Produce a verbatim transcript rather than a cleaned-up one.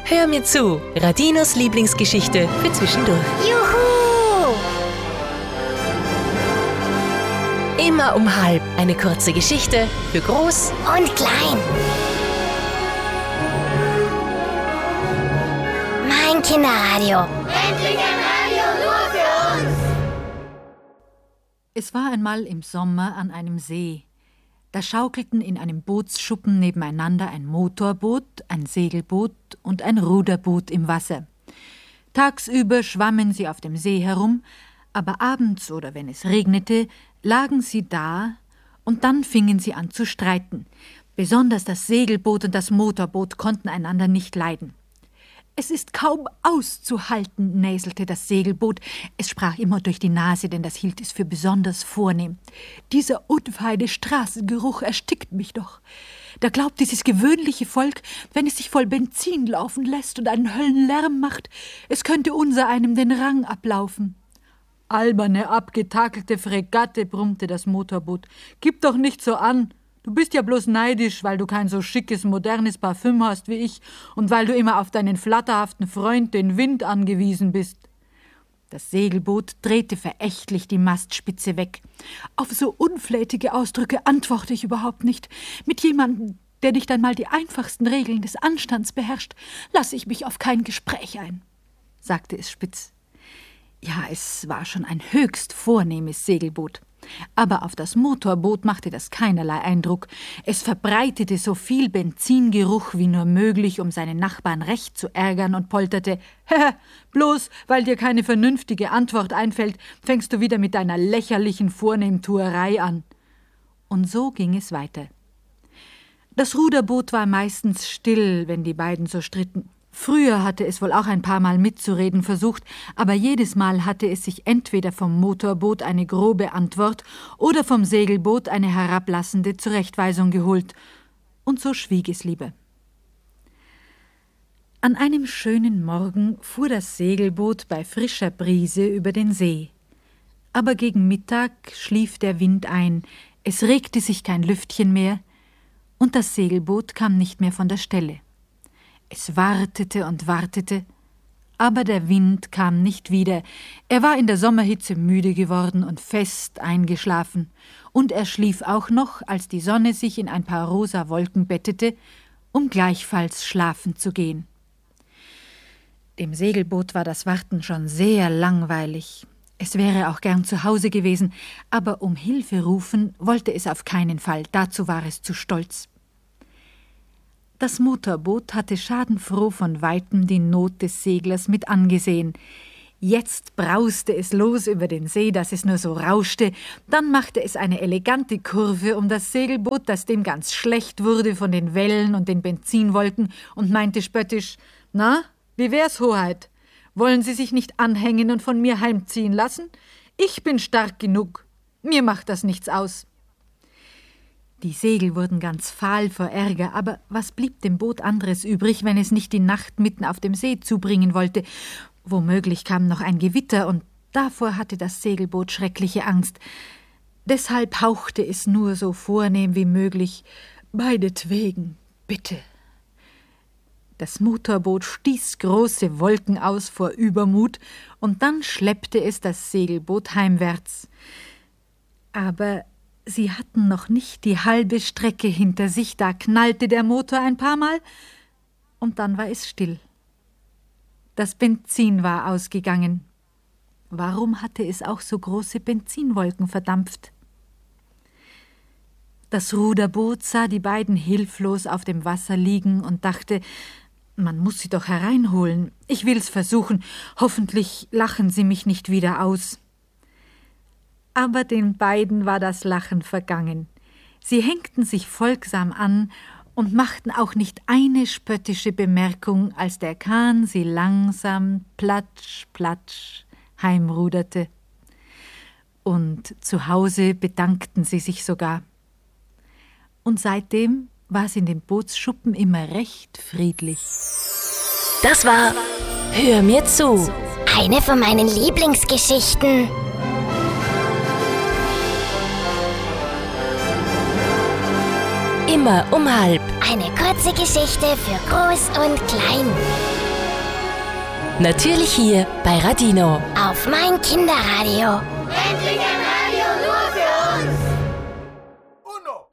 Hör mir zu, Radinos Lieblingsgeschichte für zwischendurch. Juhu! Immer um halb eine kurze Geschichte für groß Und klein. Mein Kinderradio. Endlich ein Radio nur für uns! Es war einmal im Sommer an einem See. Da schaukelten in einem Bootsschuppen nebeneinander ein Motorboot, ein Segelboot und ein Ruderboot im Wasser. Tagsüber schwammen sie auf dem See herum, aber abends oder wenn es regnete, lagen sie da und dann fingen sie an zu streiten. Besonders das Segelboot und das Motorboot konnten einander nicht leiden. »Es ist kaum auszuhalten«, näselte das Segelboot. Es sprach immer durch die Nase, denn das hielt es für besonders vornehm. »Dieser unfeine Straßengeruch erstickt mich doch. Da glaubt dieses gewöhnliche Volk, wenn es sich voll Benzin laufen lässt und einen Höllenlärm macht, es könnte unser einem den Rang ablaufen.« »Alberne, abgetakelte Fregatte«, brummte das Motorboot. »Gib doch nicht so an. Du bist ja bloß neidisch, weil du kein so schickes, modernes Parfüm hast wie ich und weil du immer auf deinen flatterhaften Freund, den Wind, angewiesen bist.« Das Segelboot drehte verächtlich die Mastspitze weg. »Auf so unflätige Ausdrücke antworte ich überhaupt nicht. Mit jemandem, der nicht einmal die einfachsten Regeln des Anstands beherrscht, lasse ich mich auf kein Gespräch ein«, sagte es spitz. Ja, es war schon ein höchst vornehmes Segelboot. Aber auf das Motorboot machte das keinerlei Eindruck. Es verbreitete so viel Benzingeruch wie nur möglich, um seine Nachbarn recht zu ärgern, und polterte: »Hehe, bloß weil dir keine vernünftige Antwort einfällt, fängst du wieder mit deiner lächerlichen Vornehmtuerei an.« Und so ging es weiter. Das Ruderboot war meistens still, wenn die beiden so stritten. Früher hatte es wohl auch ein paar Mal mitzureden versucht, aber jedes Mal hatte es sich entweder vom Motorboot eine grobe Antwort oder vom Segelboot eine herablassende Zurechtweisung geholt. Und so schwieg es lieber. An einem schönen Morgen fuhr das Segelboot bei frischer Brise über den See. Aber gegen Mittag schlief der Wind ein, es regte sich kein Lüftchen mehr und das Segelboot kam nicht mehr von der Stelle. Es wartete und wartete, aber der Wind kam nicht wieder. Er war in der Sommerhitze müde geworden und fest eingeschlafen. Und er schlief auch noch, als die Sonne sich in ein paar rosa Wolken bettete, um gleichfalls schlafen zu gehen. Dem Segelboot war das Warten schon sehr langweilig. Es wäre auch gern zu Hause gewesen, aber um Hilfe rufen wollte es auf keinen Fall, dazu war es zu stolz. Das Motorboot hatte schadenfroh von weitem die Not des Seglers mit angesehen. Jetzt brauste es los über den See, dass es nur so rauschte. Dann machte es eine elegante Kurve um das Segelboot, das dem ganz schlecht wurde von den Wellen und den Benzinwolken, und meinte spöttisch: »Na, wie wär's, Hoheit? Wollen Sie sich nicht anhängen und von mir heimziehen lassen? Ich bin stark genug. Mir macht das nichts aus.« Die Segel wurden ganz fahl vor Ärger, aber was blieb dem Boot anderes übrig, wenn es nicht die Nacht mitten auf dem See zubringen wollte? Womöglich kam noch ein Gewitter, und davor hatte das Segelboot schreckliche Angst. Deshalb hauchte es nur so vornehm wie möglich: »Meinetwegen, bitte.« Das Motorboot stieß große Wolken aus vor Übermut, und dann schleppte es das Segelboot heimwärts. Aber sie hatten noch nicht die halbe Strecke hinter sich, da knallte der Motor ein paar Mal, und dann war es still. Das Benzin war ausgegangen. Warum hatte es auch so große Benzinwolken verdampft? Das Ruderboot sah die beiden hilflos auf dem Wasser liegen und dachte: Man muss sie doch hereinholen. Ich will's versuchen. Hoffentlich lachen sie mich nicht wieder aus. Aber den beiden war das Lachen vergangen. Sie hängten sich folgsam an und machten auch nicht eine spöttische Bemerkung, als der Kahn sie langsam platsch, platsch heimruderte. Und zu Hause bedankten sie sich sogar. Und seitdem war es in dem Bootsschuppen immer recht friedlich. Das war Hör mir zu. Eine von meinen Lieblingsgeschichten. Immer um halb. Eine kurze Geschichte für Groß und Klein. Natürlich hier bei Radino. Auf mein Kinderradio. Endlich ein